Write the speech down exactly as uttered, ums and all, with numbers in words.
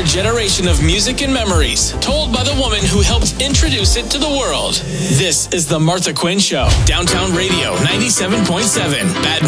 generation of music and memories, told by the woman who helped introduce it to the world. This is The Martha Quinn Show. Downtown Radio, ninety-seven point seven. Bad